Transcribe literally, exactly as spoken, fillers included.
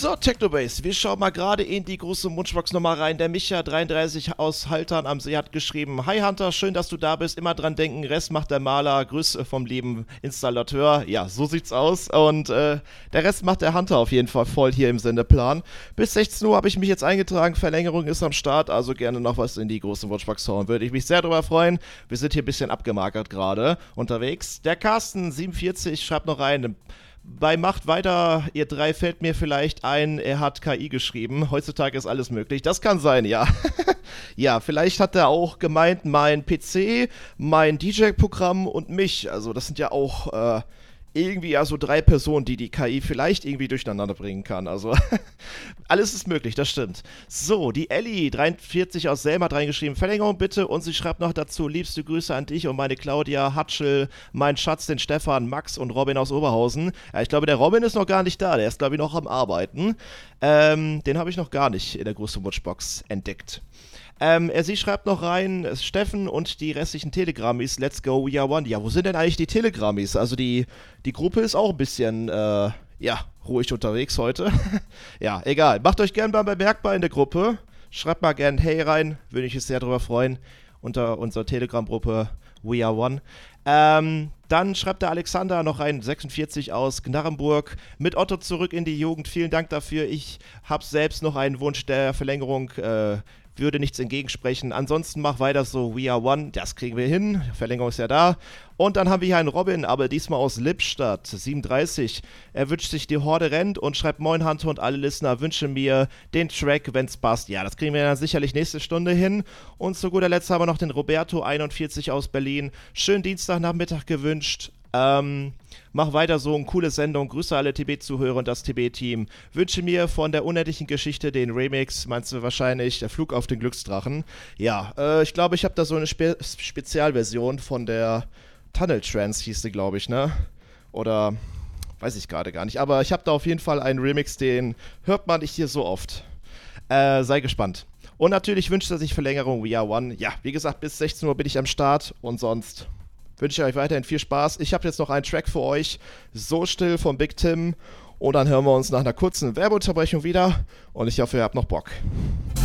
So, Technobase, wir schauen mal gerade in die große Wunschbox-Nummer rein. Der Micha dreiunddreißig aus Haltern am See hat geschrieben: Hi Hunter, schön, dass du da bist. Immer dran denken, Rest macht der Maler. Grüße vom lieben Installateur. Ja, so sieht's aus. Und äh, der Rest macht der Hunter auf jeden Fall voll hier im Sendeplan. Bis sechzehn Uhr habe ich mich jetzt eingetragen. Verlängerung ist am Start, also gerne noch was in die große Wunschbox hauen. Würde ich mich sehr darüber freuen. Wir sind hier ein bisschen abgemagert gerade unterwegs. Der Carsten siebenundvierzig schreibt noch rein: Bei Macht weiter, ihr drei, fällt mir vielleicht ein, er hat K I geschrieben. Heutzutage ist alles möglich. Das kann sein, ja. Ja, vielleicht hat er auch gemeint, mein P C, mein D J-Programm und mich. Also das sind ja auch äh, irgendwie ja so drei Personen, die die K I vielleicht irgendwie durcheinander bringen kann. Also alles ist möglich, das stimmt. So, die Ellie dreiundvierzig aus Selma hat reingeschrieben: Verlängerung bitte. Und sie schreibt noch dazu: Liebste Grüße an dich und meine Claudia, Hatschel, mein Schatz, den Stefan, Max und Robin aus Oberhausen. Ja, ich glaube, der Robin ist noch gar nicht da. Der ist, glaube ich, noch am Arbeiten. Ähm, den habe ich noch gar nicht in der großen Wunschbox entdeckt. Ähm, er, sie schreibt noch rein: Steffen und die restlichen Telegrammis, let's go, we are one. Ja, wo sind denn eigentlich die Telegrammis? Also die, die Gruppe ist auch ein bisschen, äh, ja, ruhig unterwegs heute. Ja, egal. Macht euch gern mal bemerkbar in der Gruppe. Schreibt mal gern Hey rein, würde ich mich sehr darüber freuen. Unter unserer Telegram-Gruppe We Are One. Ähm, dann schreibt der Alexander noch rein, sechsundvierzig aus Gnarrenburg: Mit Otto zurück in die Jugend. Vielen Dank dafür. Ich habe selbst noch einen Wunsch der Verlängerung. Äh, würde nichts entgegensprechen. Ansonsten mach weiter so, We Are One, das kriegen wir hin. Verlängerung ist ja da. Und dann haben wir hier einen Robin, aber diesmal aus Lippstadt, siebenunddreißig. Er wünscht sich, die Horde rennt und schreibt: Moin Hunter und alle Listener, wünsche mir den Track, wenn's passt. Ja, das kriegen wir dann sicherlich nächste Stunde hin. Und zu guter Letzt haben wir noch den Roberto, einundvierzig aus Berlin. Schönen Dienstagnachmittag gewünscht. Ähm, mach weiter so, eine coole Sendung. Grüße alle T B-Zuhörer und das T B-Team. Wünsche mir von der unendlichen Geschichte den Remix, meinst du wahrscheinlich, der Flug auf den Glücksdrachen. Ja, äh, ich glaube, ich habe da so eine Spe- Spezialversion von der Tunnel Trance, hieß die, glaube ich, ne? Oder, weiß ich gerade gar nicht. Aber ich habe da auf jeden Fall einen Remix, den hört man nicht hier so oft. Äh, sei gespannt. Und natürlich wünscht er sich Verlängerung We Are One. Ja, wie gesagt, bis sechzehn Uhr bin ich am Start und sonst wünsche ich euch weiterhin viel Spaß. Ich habe jetzt noch einen Track für euch, So still von Big Tim. Und dann hören wir uns nach einer kurzen Werbeunterbrechung wieder. Und ich hoffe, ihr habt noch Bock.